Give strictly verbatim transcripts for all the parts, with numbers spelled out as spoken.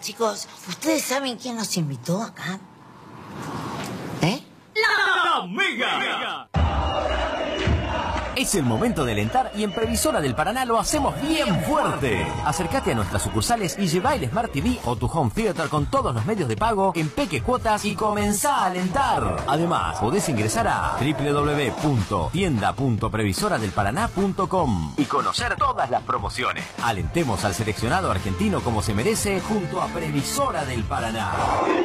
Chicos, ¿ustedes saben quién nos invitó acá? ¿Eh? ¡La Mega! Es el momento de alentar y en Previsora del Paraná lo hacemos bien fuerte. Acércate a nuestras sucursales y lleva el Smart T V o tu Home Theater con todos los medios de pago en pequeñas cuotas y comenzá a alentar. Además, podés ingresar a doble u doble u doble u punto tienda punto previsora del paraná punto com y conocer todas las promociones. Alentemos al seleccionado argentino como se merece junto a Previsora del Paraná.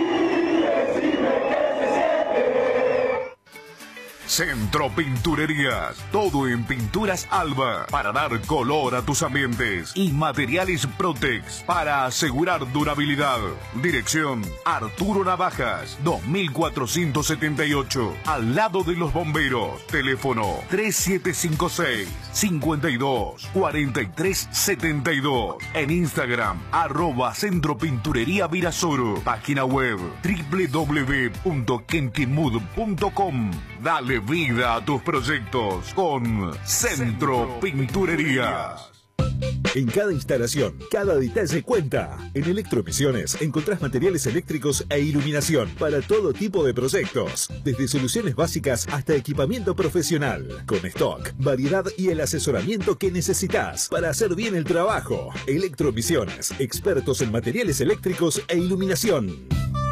Centro Pinturerías, todo en pinturas Alba, para dar color a tus ambientes, y materiales Protex, para asegurar durabilidad. Dirección Arturo Navajas, dos mil cuatrocientos setenta y ocho, al lado de los bomberos. Teléfono tres siete cinco seis, cinco dos, cuatro tres siete dos. En Instagram, arroba Centro Pinturería Virasoro. Página web doble u doble u doble u punto kentimud punto com. Dale vida a tus proyectos con Centro Pinturerías. En cada instalación, cada detalle cuenta. En Electroemisiones encontrás materiales eléctricos e iluminación para todo tipo de proyectos, desde soluciones básicas hasta equipamiento profesional, con stock, variedad y el asesoramiento que necesitas para hacer bien el trabajo. Electroemisiones, expertos en materiales eléctricos e iluminación.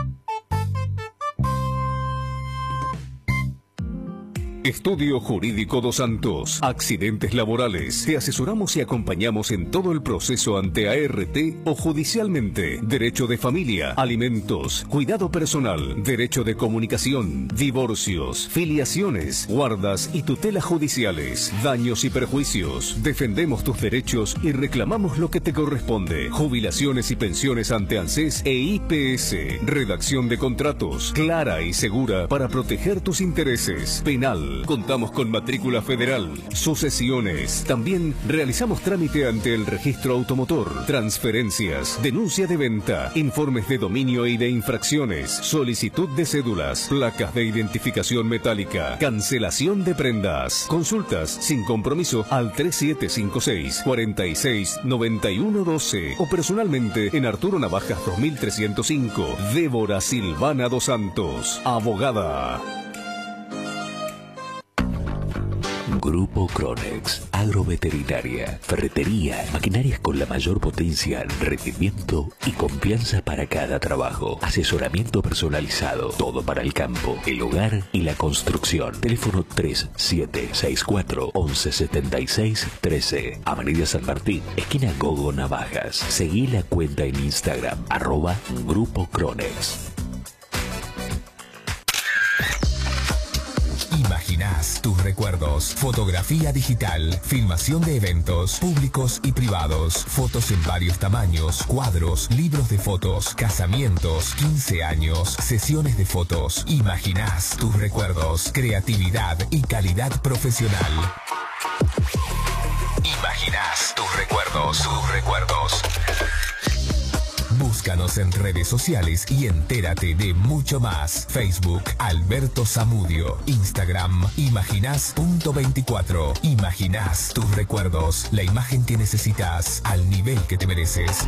Estudio Jurídico Dos Santos. Accidentes laborales. Te asesoramos y acompañamos en todo el proceso ante A R T o judicialmente. Derecho de familia, alimentos, cuidado personal, derecho de comunicación, divorcios, filiaciones, guardas y tutelas judiciales, daños y perjuicios. Defendemos tus derechos y reclamamos lo que te corresponde. Jubilaciones y pensiones ante ANSES e I P S. Redacción de contratos, clara y segura para proteger tus intereses. Penal. Contamos con matrícula federal, sucesiones. También realizamos trámite ante el registro automotor, transferencias, denuncia de venta, informes de dominio y de infracciones, solicitud de cédulas, placas de identificación metálica, cancelación de prendas. Consultas sin compromiso al tres siete cinco seis, cuatro seis, nueve uno uno dos o personalmente en Arturo Navajas dos mil trescientos cinco. Débora Silvana Dos Santos, abogada. Grupo Cronex, agroveterinaria, ferretería, maquinarias con la mayor potencia, rendimiento y confianza para cada trabajo. Asesoramiento personalizado, todo para el campo, el hogar y la construcción. Teléfono tres siete seis cuatro, once setenta y seis, trece. Avenida San Martín, esquina Gogo Navajas. Seguí la cuenta en Instagram, arroba Grupo Cronex. Imaginás tus recuerdos. Fotografía digital, filmación de eventos públicos y privados, fotos en varios tamaños, cuadros, libros de fotos, casamientos, quince años, sesiones de fotos. Imaginás tus recuerdos, creatividad y calidad profesional. Imaginás tus recuerdos, tus recuerdos. Búscanos en redes sociales y entérate de mucho más. Facebook, Alberto Zamudio. Instagram, imaginás punto veinticuatro. Imaginás tus recuerdos. La imagen que necesitas al nivel que te mereces.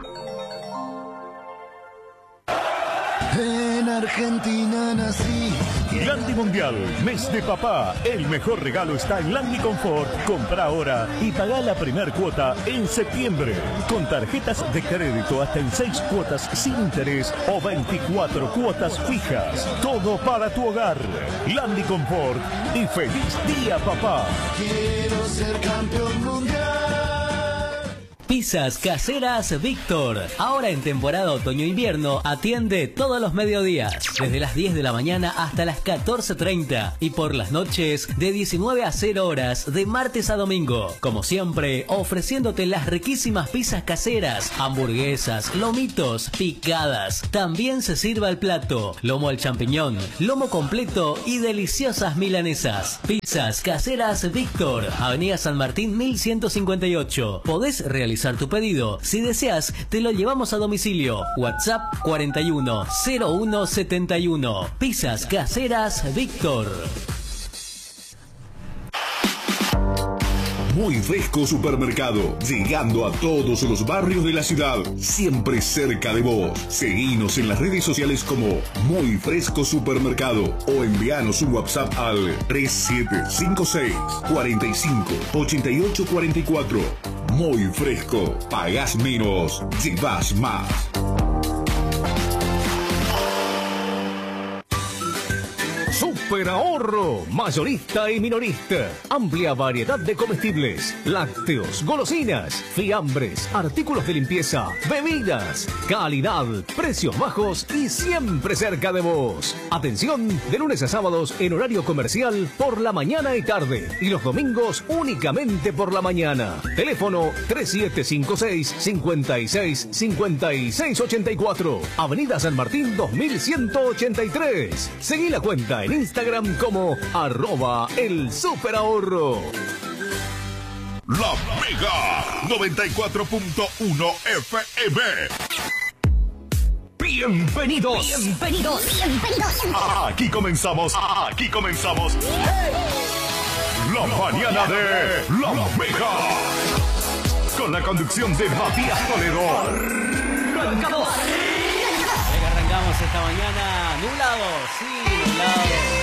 En Argentina nací. Landi Mundial, mes de papá. El mejor regalo está en Landi Confort. Compra ahora y paga la primer cuota en septiembre. Con tarjetas de crédito hasta en seis cuotas sin interés o veinticuatro cuotas fijas. Todo para tu hogar. Landi Confort y feliz día, papá. Quiero ser campeón mundial. Pizzas Caseras Víctor. Ahora en temporada otoño-invierno atiende todos los mediodías, desde las diez de la mañana hasta las catorce treinta y por las noches de diecinueve a cero horas de martes a domingo. Como siempre, ofreciéndote las riquísimas pizzas caseras, hamburguesas, lomitos, picadas. También se sirve al plato, lomo al champiñón, lomo completo y deliciosas milanesas. Pizzas Caseras Víctor, Avenida San Martín mil ciento cincuenta y ocho. Podés realizar tu pedido. Si deseas, te lo llevamos a domicilio. WhatsApp cuarenta y uno, cero uno setenta y uno. Pizzas Caseras Víctor. Muy Fresco Supermercado, llegando a todos los barrios de la ciudad, siempre cerca de vos. Seguinos en las redes sociales como Muy Fresco Supermercado o envíanos un WhatsApp al tres siete cinco seis, cuatro cinco, ocho ocho cuatro cuatro. Muy Fresco, pagás menos, llevas más. Super Ahorro, mayorista y minorista. Amplia variedad de comestibles, lácteos, golosinas, fiambres, artículos de limpieza, bebidas. Calidad, precios bajos y siempre cerca de vos. Atención, de lunes a sábados en horario comercial por la mañana y tarde. Y los domingos únicamente por la mañana. Teléfono tres siete cinco seis, cinco seis, cinco seis ocho cuatro. Avenida San Martín dos mil ciento ochenta y tres. Seguí la cuenta en Instagram como arroba el superahorro. La Mega noventa y cuatro punto uno F M. Bienvenidos. Bienvenidos. Bienvenidos. Aquí comenzamos. Aquí comenzamos. La mañana de La Mega. Con la conducción de Matías Toledo. Arrancamos. Arrancamos esta mañana nublado. Sí, nublado.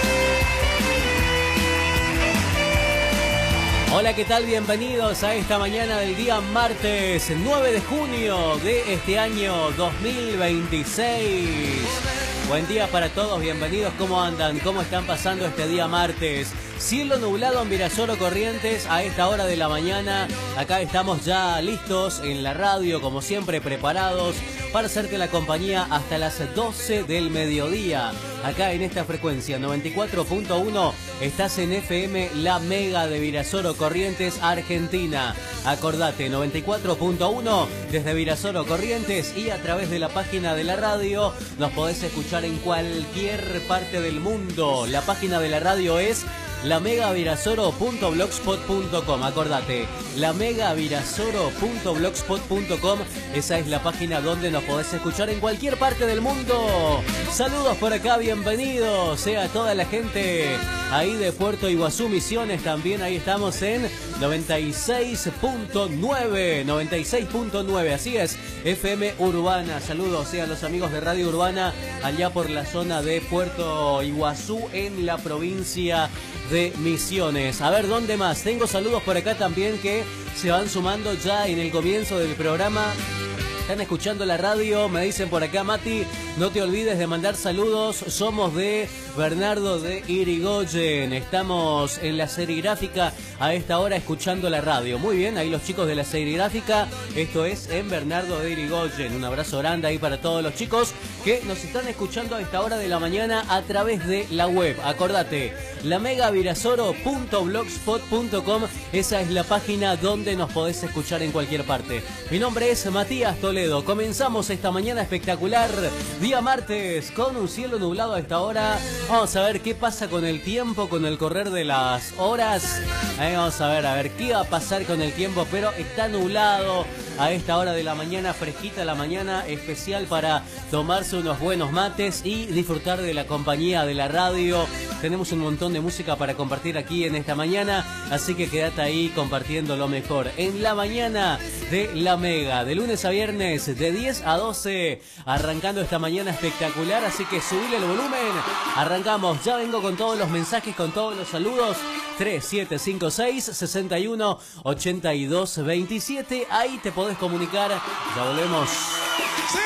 Hola, ¿qué tal? Bienvenidos a esta mañana del día martes nueve de junio de este año dos mil veintiséis. Buen día para todos, bienvenidos. ¿Cómo andan? ¿Cómo están pasando este día martes? Cielo nublado en Virasoro Corrientes a esta hora de la mañana. Acá estamos ya listos en la radio, como siempre, preparados para hacerte la compañía hasta las doce del mediodía. Acá en esta frecuencia noventa y cuatro punto uno estás en F M La Mega de Virasoro Corrientes, Argentina. Acordate, noventa y cuatro punto uno desde Virasoro Corrientes, y a través de la página de la radio nos podés escuchar en cualquier parte del mundo. La página de la radio es la mega virasoro punto blogspot punto com. Acordate, la mega virasoro punto blogspot punto com. Esa es la página donde nos podés escuchar en cualquier parte del mundo. Saludos por acá, bienvenidos sea toda la gente ahí de Puerto Iguazú, Misiones. También ahí estamos en noventa y seis punto nueve, noventa y seis punto nueve, así es, F M Urbana. Saludos sea a los amigos de Radio Urbana allá por la zona de Puerto Iguazú en la provincia de Misiones. A ver, ¿dónde más? Tengo saludos por acá también que se van sumando ya en el comienzo del programa. Están escuchando la radio, me dicen por acá, Mati, no te olvides de mandar saludos. Somos de Bernardo de Irigoyen. Estamos en la serigráfica a esta hora escuchando la radio. Muy bien, ahí los chicos de la serigráfica. Esto es en Bernardo de Irigoyen. Un abrazo grande ahí para todos los chicos que nos están escuchando a esta hora de la mañana a través de la web. Acordate, la mega virasoro punto blogspot punto com. Esa es la página donde nos podés escuchar en cualquier parte. Mi nombre es Matías Toledo. Comenzamos esta mañana espectacular, día martes, con un cielo nublado a esta hora. Vamos a ver qué pasa con el tiempo, con el correr de las horas. Ahí vamos a ver, a ver qué va a pasar con el tiempo, pero está nublado a esta hora de la mañana, fresquita la mañana, especial para tomarse unos buenos mates y disfrutar de la compañía de la radio. Tenemos un montón de música para compartir aquí en esta mañana, así que quédate ahí compartiendo lo mejor en la mañana de La Mega, de lunes a viernes de diez a doce, arrancando esta mañana espectacular, así que subile el volumen. Arrancamos, ya vengo con todos los mensajes, con todos los saludos. Tres siete cinco seis, seis uno, ocho dos dos siete, ahí te podés comunicar. Ya volvemos.